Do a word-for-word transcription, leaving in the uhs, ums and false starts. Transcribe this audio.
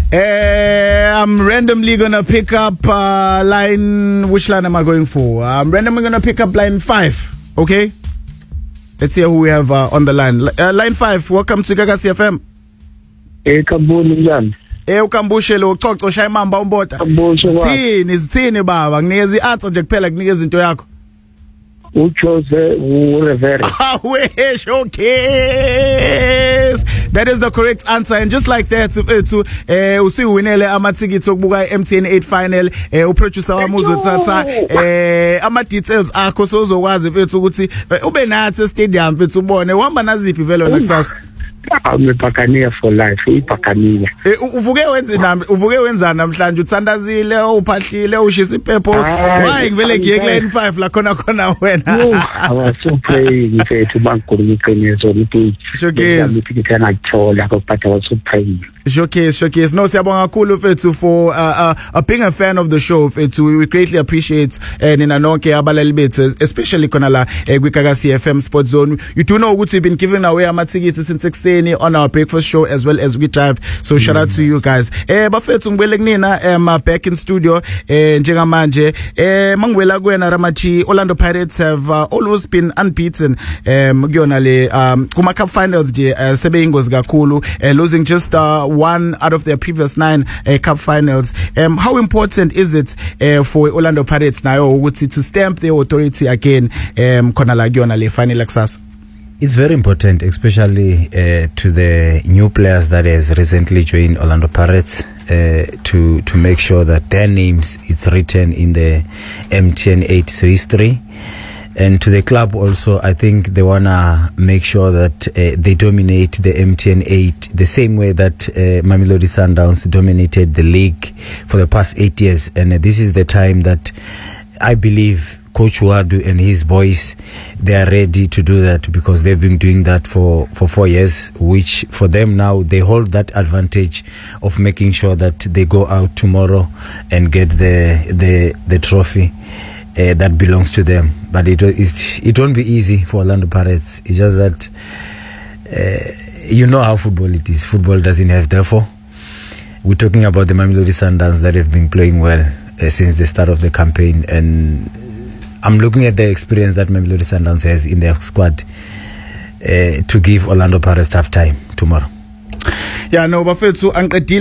Uh, I'm randomly gonna pick up uh, line. Which line am I going for? I'm randomly gonna pick up line five. Okay. Let's see who we have uh, on the line. Uh, line five. Welcome to Gagasi F M. Eh, kabuni njani? Eh, ukambushe lo xoxo shaya mamba umbota. Sithini, sithini baba, nginikeza i-answer nje kuphela kunikeza into yakho. Uchose urevere. Ah, wish, okay. That is the correct answer, and just like that, to to eh usiwinele amathikiti okubuka M T N eight final, eh uproducer wami uzothatha eh ama details akho sozokwazi mfethu ukuthi ube nathi stadium mfethu ubone uhamba naziphi vele wena kusasa. Amepakania for life, ipakania. Eh uvuke wenze nami, uvuke wenzana namhlanje uthandazile, uphahlile, ushisa iphepho. Why ngivele ngiye ku line five la khona khona wena. I was so praying mfethu bangikhuluma iqiniso lithi. Showcase. Ngipikithana ngithola but I was so praying. Showcase, showcase. No, siyabonga kakhulu mfethu for uh, uh, being a fan of the show mfethu. We greatly appreciate and in anonke abalali bethu, especially khona la eGagasi F M Sports Zone. You do know ukuthi we've been giving away amathikiti since six on our breakfast show as well as we drive. So mm. shout out to you guys. Eh bafethu ngibele kunina um back in studio eh njengamanje eh mangwela kuwena Ramachi. Orlando Pirates have uh, always been unbeaten um kuyona le um kuma cup finals nje uh, sebe ingozi kakhulu, uh, losing just uh, one out of their previous nine uh, cup finals. Um how important is it uh, for Orlando Pirates nayo ukuthi to stamp their authority again um khona la kuyona le final kusasa? It's very important, especially uh, to the new players that has recently joined Orlando Pirates, uh, to to make sure that their names is written in the M T N eight history. And to the club also, I think they wanna make sure that uh, they dominate the M T N eight the same way that uh, Mamelodi Sundowns dominated the league for the past eight years. And uh, this is the time that I believe Coach Wadu and his boys, they are ready to do that because they've been doing that for, for four years, which for them now, they hold that advantage of making sure that they go out tomorrow and get the the, the trophy uh, that belongs to them. But it, it's, it won't be easy for Orlando Pirates. It's just that, uh, you know how football it is. Football doesn't have, therefore, we're talking about the Mamelodi Sundowns that have been playing well uh, since the start of the campaign, and I'm looking at the experience that Mamelodi Sundowns has in their squad uh, to give Orlando Pirates tough time tomorrow. Yeah, no, bafethu anqedile